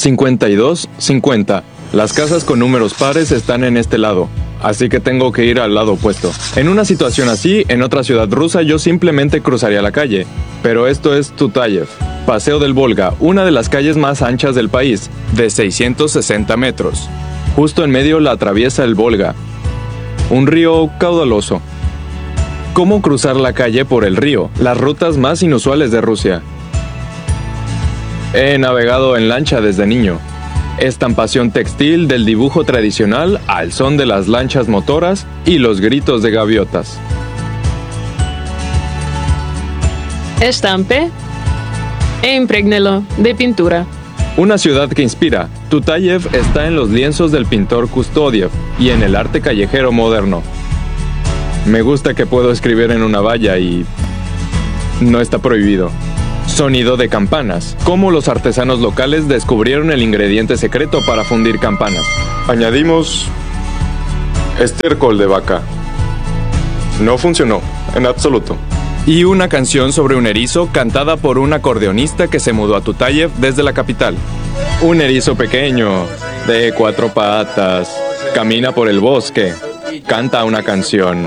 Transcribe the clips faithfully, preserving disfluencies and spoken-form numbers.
cincuenta y dos, cincuenta. Las casas con números pares están en este lado, así que tengo que ir al lado opuesto. En una situación así, en otra ciudad rusa, yo simplemente cruzaría la calle. Pero esto es Tutayev, Paseo del Volga, una de las calles más anchas del país, de seiscientos sesenta metros. Justo en medio la atraviesa el Volga, un río caudaloso. ¿Cómo cruzar la calle por el río? Las rutas más inusuales de Rusia. He navegado en lancha desde niño. Estampación textil del dibujo tradicional al son de las lanchas motoras y los gritos de gaviotas. Estampe e imprégnelo de pintura. Una ciudad que inspira. Tutayev está en los lienzos del pintor Kustodiev y en el arte callejero moderno. Me gusta que puedo escribir en una valla y no está prohibido. Sonido de campanas. Cómo los artesanos locales descubrieron el ingrediente secreto para fundir campanas. Añadimos estiércol de vaca. No funcionó, en absoluto. Y una canción sobre un erizo cantada por un acordeonista que se mudó a Tutayev desde la capital. Un erizo pequeño, de cuatro patas, camina por el bosque, canta una canción.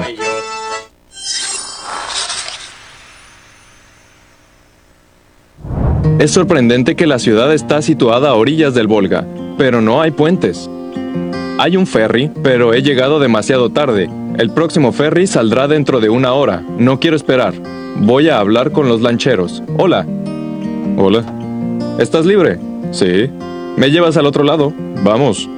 Es sorprendente que la ciudad está situada a orillas del Volga, pero no hay puentes. Hay un ferry, pero he llegado demasiado tarde. El próximo ferry saldrá dentro de una hora. No quiero esperar. Voy a hablar con los lancheros. Hola. Hola. ¿Estás libre? Sí. ¿Me llevas al otro lado? Vamos.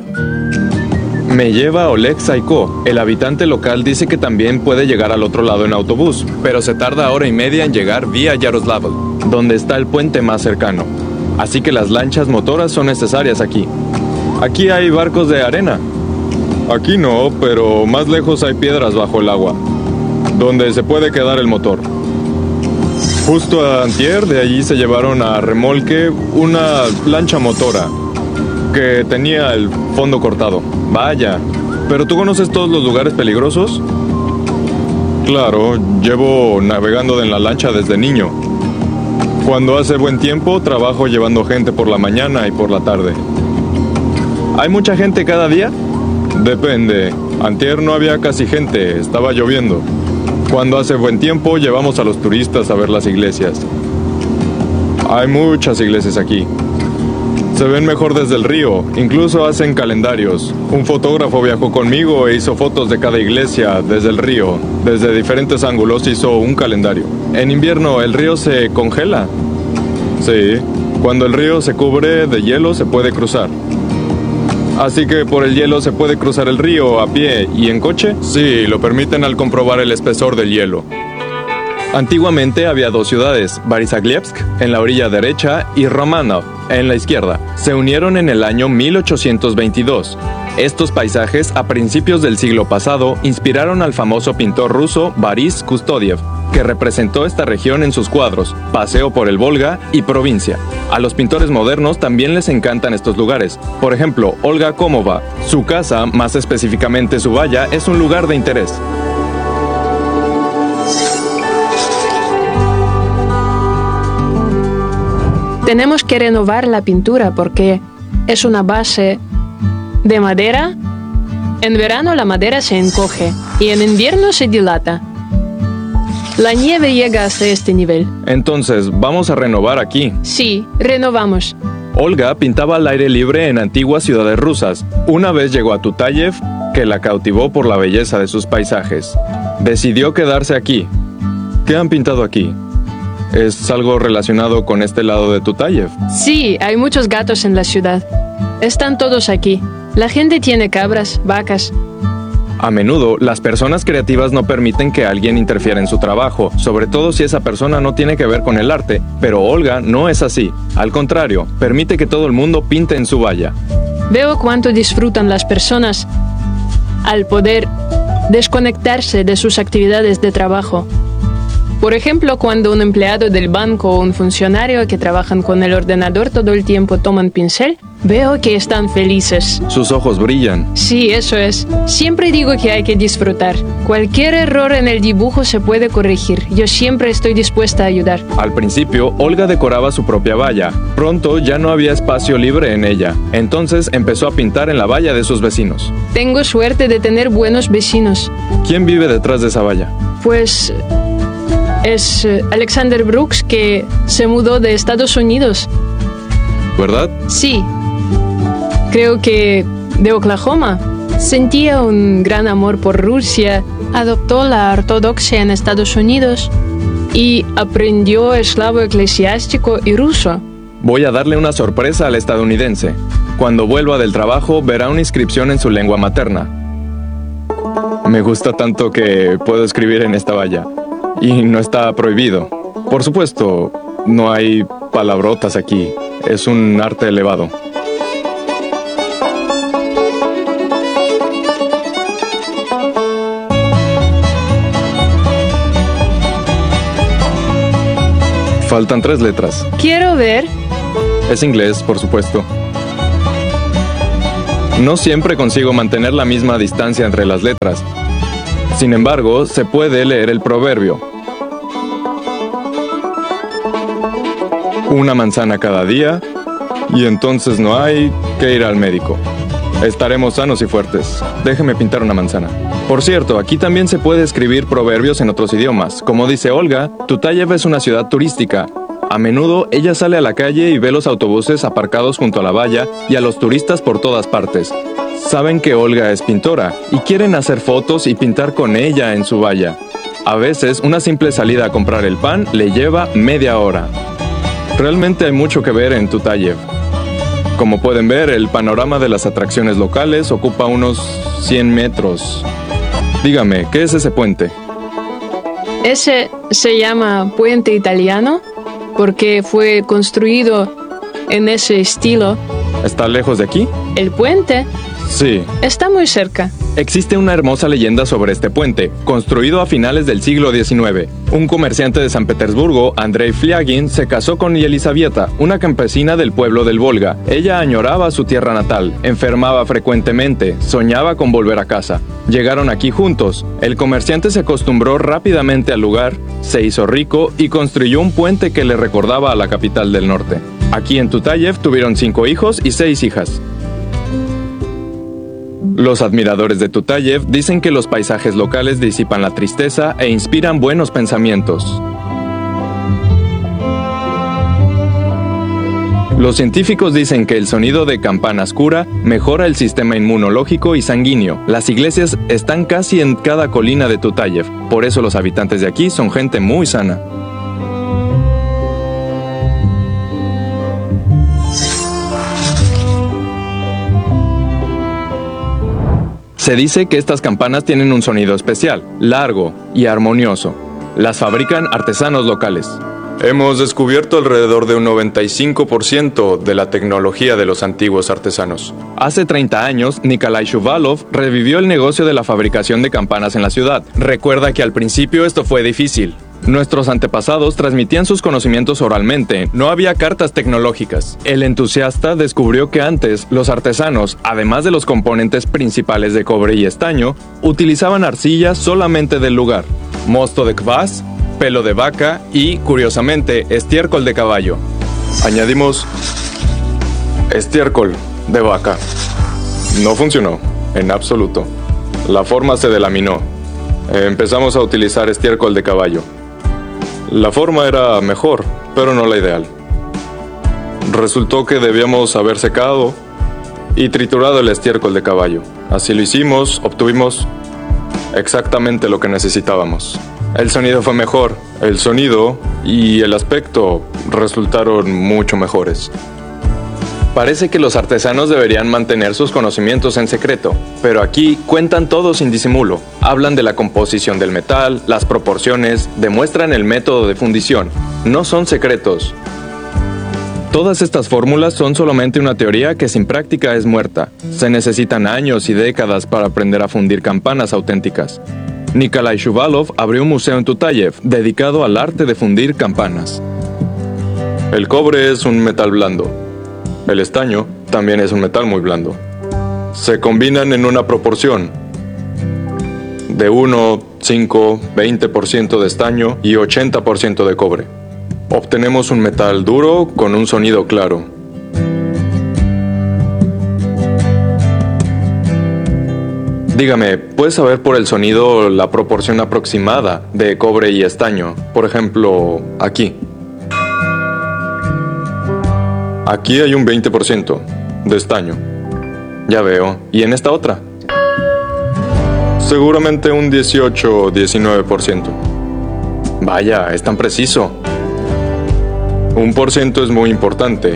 Me lleva Oleg Saiko. El habitante local dice que también puede llegar al otro lado en autobús, pero se tarda hora y media en llegar vía Yaroslavl, donde está el puente más cercano. Así que las lanchas motoras son necesarias aquí. Aquí hay barcos de arena. Aquí no, pero más lejos hay piedras bajo el agua, donde se puede quedar el motor. Justo a antier, de allí se llevaron a remolque una lancha motora que tenía el fondo cortado. Vaya, ¿pero tú conoces todos los lugares peligrosos? Claro, llevo navegando en la lancha desde niño. Cuando hace buen tiempo, trabajo llevando gente por la mañana y por la tarde. ¿Hay mucha gente cada día? Depende. Antier no había casi gente, estaba lloviendo. Cuando hace buen tiempo, llevamos a los turistas a ver las iglesias. Hay muchas iglesias aquí. Se ven mejor desde el río, incluso hacen calendarios. Un fotógrafo viajó conmigo e hizo fotos de cada iglesia desde el río. Desde diferentes ángulos hizo un calendario. En invierno, ¿el río se congela? Sí, cuando el río se cubre de hielo se puede cruzar. Así que por el hielo se puede cruzar el río a pie y en coche. Sí, lo permiten al comprobar el espesor del hielo. Antiguamente había dos ciudades, Borisglebsk en la orilla derecha y Romanov en la izquierda. Se unieron en el año mil ochocientos veintidós. Estos paisajes, a principios del siglo pasado, inspiraron al famoso pintor ruso Boris Kustodiev, que representó esta región en sus cuadros, Paseo por el Volga y Provincia. A los pintores modernos también les encantan estos lugares. Por ejemplo, Olga Komova. Su casa, más específicamente su valla, es un lugar de interés. Tenemos que renovar la pintura porque es una base de madera. En verano la madera se encoge y en invierno se dilata. La nieve llega hasta este nivel. Entonces, ¿vamos a renovar aquí? Sí, renovamos. Olga pintaba al aire libre en antiguas ciudades rusas. Una vez llegó a Tutayev, que la cautivó por la belleza de sus paisajes. Decidió quedarse aquí. ¿Qué han pintado aquí? ¿Es algo relacionado con este lado de Tutayev? Sí, hay muchos gatos en la ciudad. Están todos aquí. La gente tiene cabras, vacas. A menudo, las personas creativas no permiten que alguien interfiera en su trabajo, sobre todo si esa persona no tiene que ver con el arte. Pero Olga no es así. Al contrario, permite que todo el mundo pinte en su valla. Veo cuánto disfrutan las personas al poder desconectarse de sus actividades de trabajo. Por ejemplo, cuando un empleado del banco o un funcionario que trabajan con el ordenador todo el tiempo toman pincel, veo que están felices. Sus ojos brillan. Sí, eso es. Siempre digo que hay que disfrutar. Cualquier error en el dibujo se puede corregir. Yo siempre estoy dispuesta a ayudar. Al principio, Olga decoraba su propia valla. Pronto ya no había espacio libre en ella. Entonces empezó a pintar en la valla de sus vecinos. Tengo suerte de tener buenos vecinos. ¿Quién vive detrás de esa valla? Pues es eh, Alexander Brooks, que se mudó de Estados Unidos. ¿Verdad? Sí. Creo que de Oklahoma. Sentía un gran amor por Rusia, adoptó la ortodoxia en Estados Unidos y aprendió eslavo eclesiástico y ruso. Voy a darle una sorpresa al estadounidense. Cuando vuelva del trabajo, verá una inscripción en su lengua materna. Me gusta tanto que puedo escribir en esta valla. Y no está prohibido. Por supuesto, no hay palabrotas aquí. Es un arte elevado. Faltan tres letras. Quiero ver. Es inglés, por supuesto. No siempre consigo mantener la misma distancia entre las letras. Sin embargo, se puede leer el proverbio. Una manzana cada día, y entonces no hay que ir al médico. Estaremos sanos y fuertes. Déjeme pintar una manzana. Por cierto, aquí también se puede escribir proverbios en otros idiomas. Como dice Olga, Tutayev es una ciudad turística. A menudo ella sale a la calle y ve los autobuses aparcados junto a la valla y a los turistas por todas partes. Saben que Olga es pintora y quieren hacer fotos y pintar con ella en su valla. A veces, una simple salida a comprar el pan le lleva media hora. Realmente hay mucho que ver en Tutayev. Como pueden ver, el panorama de las atracciones locales ocupa unos cien metros. Dígame, ¿qué es ese puente? Ese se llama Puente Italiano porque fue construido en ese estilo. ¿Está lejos de aquí? El puente Sí. está muy cerca. Existe una hermosa leyenda sobre este puente, construido a finales del siglo diecinueve. Un comerciante de San Petersburgo, Andrei Fliagin, se casó con Yelizaveta, una campesina del pueblo del Volga. Ella añoraba su tierra natal, enfermaba frecuentemente, soñaba con volver a casa. Llegaron aquí juntos. El comerciante se acostumbró rápidamente al lugar, se hizo rico y construyó un puente que le recordaba a la capital del norte. Aquí en Tutayev tuvieron cinco hijos y seis hijas. Los admiradores de Tutayev dicen que los paisajes locales disipan la tristeza e inspiran buenos pensamientos. Los científicos dicen que el sonido de campanas cura mejora el sistema inmunológico y sanguíneo. Las iglesias están casi en cada colina de Tutayev, por eso los habitantes de aquí son gente muy sana. Se dice que estas campanas tienen un sonido especial, largo y armonioso. Las fabrican artesanos locales. Hemos descubierto alrededor de un noventa y cinco por ciento de la tecnología de los antiguos artesanos. Hace treinta años, Nikolai Shuvalov revivió el negocio de la fabricación de campanas en la ciudad. Recuerda que al principio esto fue difícil. Nuestros antepasados transmitían sus conocimientos oralmente, no había cartas tecnológicas. El entusiasta descubrió que antes los artesanos, además de los componentes principales de cobre y estaño, utilizaban arcilla solamente del lugar, mosto de kvas, pelo de vaca y, curiosamente, estiércol de caballo. Añadimos estiércol de vaca. No funcionó, en absoluto. La forma se delaminó. Empezamos a utilizar estiércol de caballo. La forma era mejor, pero no la ideal. Resultó que debíamos haber secado y triturado el estiércol de caballo. Así lo hicimos, obtuvimos exactamente lo que necesitábamos. El sonido fue mejor, el sonido y el aspecto resultaron mucho mejores. Parece que los artesanos deberían mantener sus conocimientos en secreto, pero aquí cuentan todo sin disimulo. Hablan de la composición del metal, las proporciones, demuestran el método de fundición. No son secretos. Todas estas fórmulas son solamente una teoría que sin práctica es muerta. Se necesitan años y décadas para aprender a fundir campanas auténticas. Nikolai Shuvalov abrió un museo en Tutayev dedicado al arte de fundir campanas. El cobre es un metal blando. El estaño también es un metal muy blando. Se combinan en una proporción de uno, cinco, veinte por ciento de estaño y ochenta por ciento de cobre. Obtenemos un metal duro con un sonido claro. Dígame, ¿puedes saber por el sonido la proporción aproximada de cobre y estaño? Por ejemplo, aquí. Aquí hay un veinte por ciento de estaño. Ya veo. ¿Y en esta otra? Seguramente un dieciocho o diecinueve por ciento. Vaya, es tan preciso. Un por ciento es muy importante.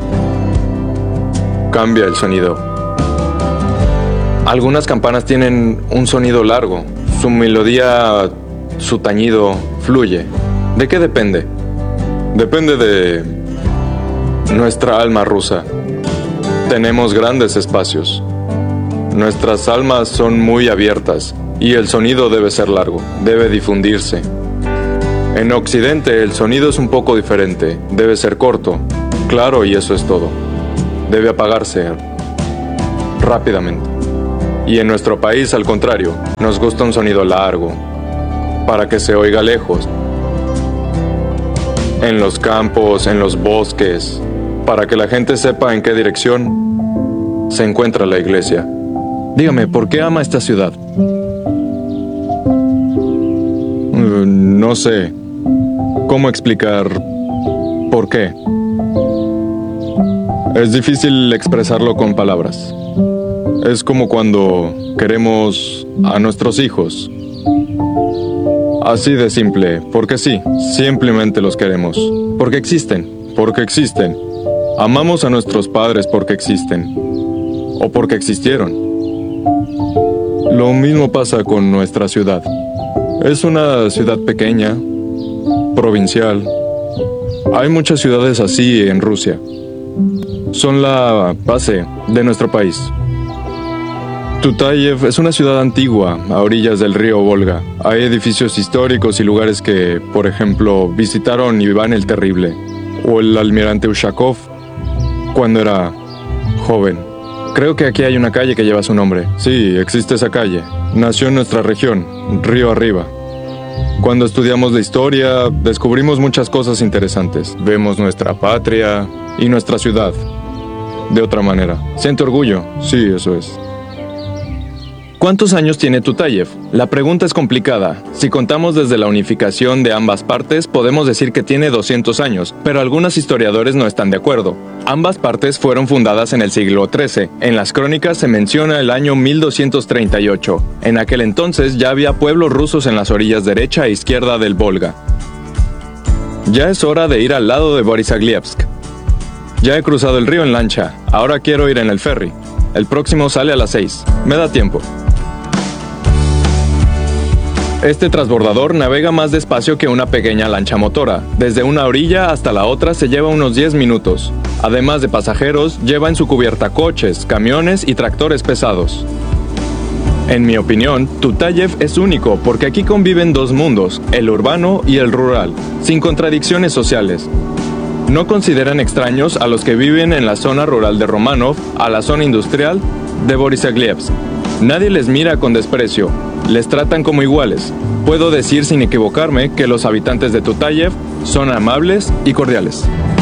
Cambia el sonido. Algunas campanas tienen un sonido largo. Su melodía, su tañido, fluye. ¿De qué depende? Depende de nuestra alma rusa. Tenemos grandes espacios. Nuestras almas son muy abiertas y el sonido debe ser largo, debe difundirse. En Occidente el sonido es un poco diferente, debe ser corto, claro, y eso es todo. Debe apagarse rápidamente. Y en nuestro país, al contrario, nos gusta un sonido largo, para que se oiga lejos. En los campos, en los bosques, para que la gente sepa en qué dirección se encuentra la iglesia. Dígame, ¿por qué ama esta ciudad? Uh, no sé. ¿Cómo explicar por qué? Es difícil expresarlo con palabras. Es como cuando queremos a nuestros hijos. Así de simple, porque sí, simplemente los queremos. Porque existen, porque existen. Amamos a nuestros padres porque existen. O porque existieron. Lo mismo pasa con nuestra ciudad. Es una ciudad pequeña, provincial. Hay muchas ciudades así en Rusia. Son la base de nuestro país. Tutayev es una ciudad antigua, a orillas del río Volga. Hay edificios históricos y lugares que, por ejemplo, visitaron Iván el Terrible o el almirante Ushakov cuando era joven. Creo que aquí hay una calle que lleva su nombre. Sí, existe esa calle. Nació en nuestra región, río arriba. Cuando estudiamos de historia, descubrimos muchas cosas interesantes. Vemos nuestra patria y nuestra ciudad de otra manera. Siento orgullo. Sí, eso es. ¿Cuántos años tiene Tutayev? La pregunta es complicada. Si contamos desde la unificación de ambas partes, podemos decir que tiene doscientos años, pero algunos historiadores no están de acuerdo. Ambas partes fueron fundadas en el siglo trece. En las crónicas se menciona el año mil doscientos treinta y ocho. En aquel entonces ya había pueblos rusos en las orillas derecha e izquierda del Volga. Ya es hora de ir al lado de Borisaglebsk. Ya he cruzado el río en lancha. Ahora quiero ir en el ferry. El próximo sale a las seis. Me da tiempo. Este transbordador navega más despacio que una pequeña lancha motora. Desde una orilla hasta la otra se lleva unos diez minutos. Además de pasajeros, lleva en su cubierta coches, camiones y tractores pesados. En mi opinión, Tutayev es único porque aquí conviven dos mundos, el urbano y el rural, sin contradicciones sociales. No consideran extraños a los que viven en la zona rural de Romanov, a la zona industrial de Borisaglebsk. Nadie les mira con desprecio. Les tratan como iguales. Puedo decir sin equivocarme que los habitantes de Tutayev son amables y cordiales.